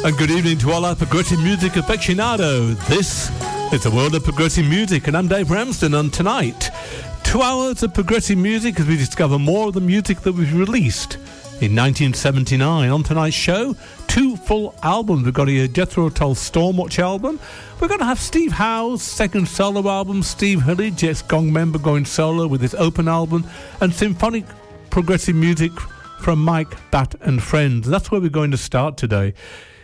And good evening to all our progressive music aficionados. This is the world of progressive music, and I'm Dave Ramsden. And tonight, 2 hours of progressive music as we discover more of the music that was released in 1979. On tonight's show, 2 full albums. We've got a Jethro Tull Stormwatch album. We're going to have Steve Howe's second solo album, Steve Hillage, ex-Gong member, going solo with his open album, and symphonic progressive music from Mike Batt and Friends. That's where we're going to start today.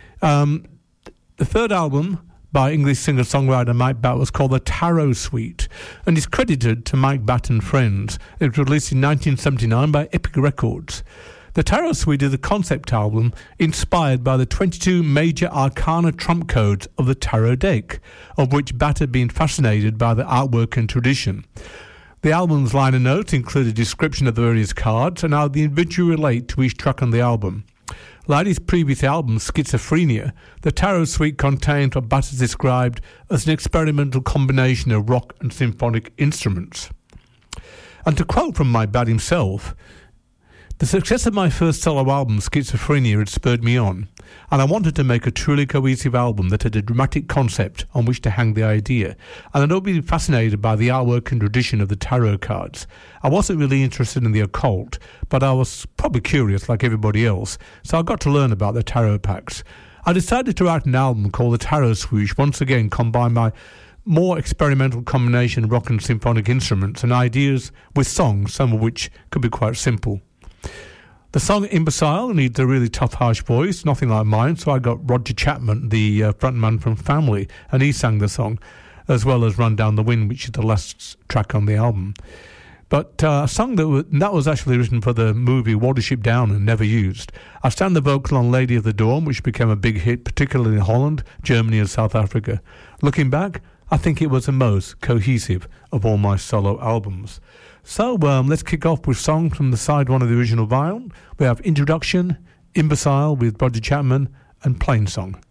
The third album by English singer-songwriter Mike Batt was called The Tarot Suite and is credited to Mike Batt and Friends. It was released in 1979 by Epic Records. The Tarot Suite is a concept album inspired by the 22 major arcana trump codes of the tarot deck, of which Batt had been fascinated by the artwork and tradition. The album's liner notes include a description of the various cards and how the individual relate to each track on the album. Like his previous album, Schizophrenia, the Tarot Suite contains what Batt has described as an experimental combination of rock and symphonic instruments. And to quote from Mike Batt himself, "The success of my first solo album, Schizophrenia, had spurred me on, and I wanted to make a truly cohesive album that had a dramatic concept on which to hang the idea, and I'd always been fascinated by the artwork and tradition of the tarot cards. I wasn't really interested in the occult, but I was probably curious like everybody else, so I got to learn about the tarot packs. I decided to write an album called The Tarot Swoosh, once again combine my more experimental combination of rock and symphonic instruments and ideas with songs, some of which could be quite simple. The song Imbecile needs a really tough, harsh voice, nothing like mine, so I got Roger Chapman, the frontman from Family, and he sang the song, as well as Run Down the Wind, which is the last track on the album. But a song that was actually written for the movie Watership Down and never used. I stand the vocal on Lady of the Dawn, which became a big hit, particularly in Holland, Germany and South Africa. Looking back, I think it was the most cohesive of all my solo albums. So let's kick off with songs from the side one of the original vinyl. We have Introduction, Imbecile with Roger Chapman, and Plain Song.